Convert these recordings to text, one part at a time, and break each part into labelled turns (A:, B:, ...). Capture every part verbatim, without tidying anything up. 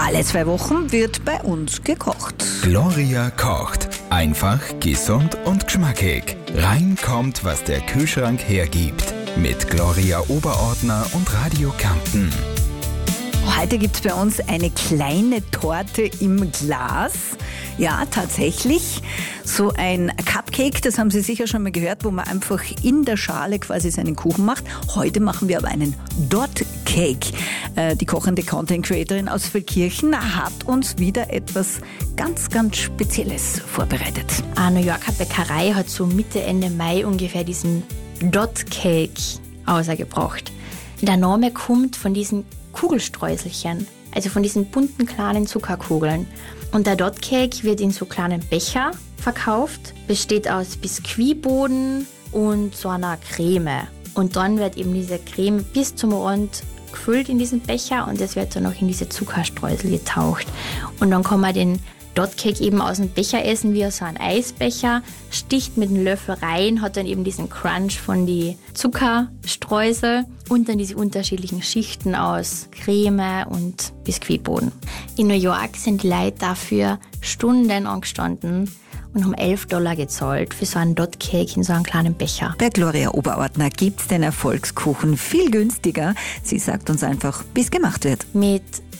A: Alle zwei Wochen wird bei uns gekocht.
B: Gloria kocht. Einfach, gesund und geschmackig. Rein kommt, was der Kühlschrank hergibt. Mit Gloria Oberordner und Radio Kärnten.
A: Heute gibt es bei uns eine kleine Torte im Glas. Ja, tatsächlich. So ein Cupcake, das haben Sie sicher schon mal gehört, wo man einfach in der Schale quasi seinen Kuchen macht. Heute machen wir aber einen Dot Cake. Äh, die kochende Content Creatorin aus Feldkirchen hat uns wieder etwas ganz, ganz Spezielles vorbereitet.
C: Eine New Yorker Bäckerei hat so Mitte, Ende Mai ungefähr diesen Dot Cake ausgebracht. Der Name kommt von diesen Kugelstreuselchen, also von diesen bunten kleinen Zuckerkugeln. Und der Dot Cake wird in so kleinen Becher verkauft, besteht aus Biskuitboden und so einer Creme. Und dann wird eben diese Creme bis zum Rand gefüllt in diesen Becher und das wird dann noch in diese Zuckerstreusel getaucht. Und dann kann man den Dot Cake eben aus dem Becher essen, wie aus so einem Eisbecher, sticht mit einem Löffel rein, hat dann eben diesen Crunch von die Zuckerstreusel und dann diese unterschiedlichen Schichten aus Creme und Biskuitboden. In New York sind die Leute dafür Stunden angestanden und haben elf Dollar gezahlt für so einen Dot Cake in so einem kleinen Becher.
A: Bei Gloria Oberordner gibt es den Erfolgskuchen viel günstiger. Sie sagt uns einfach, bis gemacht wird.
C: Mit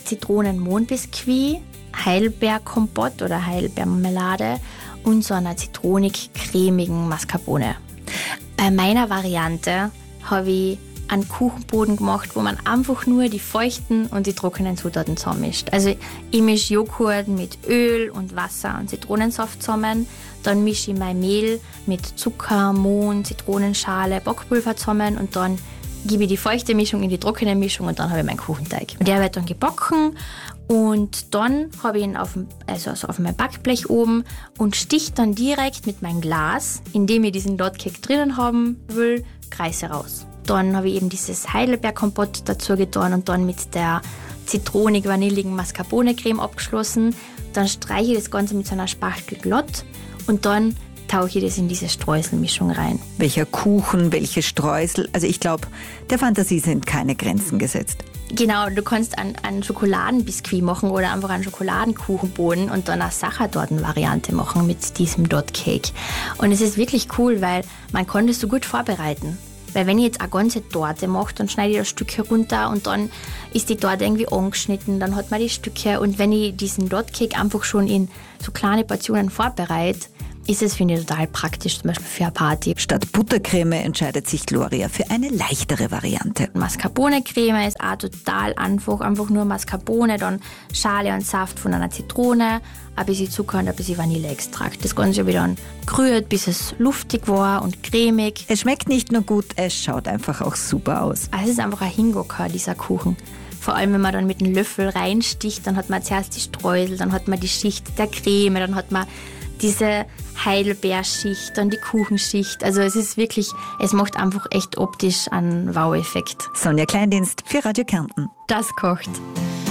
C: Zitronen-Mohnbiskuit, Heidelbeerkompott oder Heidelbeermarmelade und so einer zitronig-cremigen Mascarpone. Bei meiner Variante habe ich einen Kuchenboden gemacht, wo man einfach nur die feuchten und die trockenen Zutaten zusammenmischt. Also ich mische Joghurt mit Öl und Wasser und Zitronensaft zusammen. Dann mische ich mein Mehl mit Zucker, Mohn, Zitronenschale, Backpulver zusammen und dann gebe ich die feuchte Mischung in die trockene Mischung und dann habe ich meinen Kuchenteig. Der wird dann gebacken und dann habe ich ihn auf, dem, also auf meinem Backblech oben und stiche dann direkt mit meinem Glas, in dem ich diesen Dot Cake drinnen haben will, Kreise raus. Dann habe ich eben dieses Heidelbeerkompott dazu getan und dann mit der zitronig-vanilligen Mascarpone-Creme abgeschlossen. Dann streiche ich das Ganze mit so einer Spachtel glatt und dann tauche ich das in diese Streuselmischung rein.
A: Welcher Kuchen, welche Streusel, also ich glaube, der Fantasie sind keine Grenzen gesetzt.
C: Genau, du kannst einen, einen Schokoladenbiskuit machen oder einfach einen Schokoladenkuchenboden und dann eine Sachertorten-Variante machen mit diesem Dot Cake. Und es ist wirklich cool, weil man kann das so gut vorbereiten. Weil wenn ich jetzt eine ganze Torte mache, dann schneide ich das Stück herunter und dann ist die Torte irgendwie angeschnitten, dann hat man die Stücke. Und wenn ich diesen Dot Cake einfach schon in so kleine Portionen vorbereite, ist es, finde ich, total praktisch, zum Beispiel für eine Party.
A: Statt Buttercreme entscheidet sich Gloria für eine leichtere Variante.
C: Mascarpone-Creme ist auch total einfach. Einfach nur Mascarpone, dann Schale und Saft von einer Zitrone, ein bisschen Zucker und ein bisschen Vanilleextrakt. Das Ganze habe ich dann gerührt, bis es luftig war und cremig.
A: Es schmeckt nicht nur gut, es schaut einfach auch super aus.
C: Also es ist einfach ein Hingucker, dieser Kuchen. Vor allem, wenn man dann mit einem Löffel reinsticht, dann hat man zuerst die Streusel, dann hat man die Schicht der Creme, dann hat man diese Heidelbeerschicht, dann die Kuchenschicht. Also es ist wirklich, es macht einfach echt optisch einen Wow-Effekt.
A: Sonja Kleindienst für Radio Kärnten.
C: Das kocht.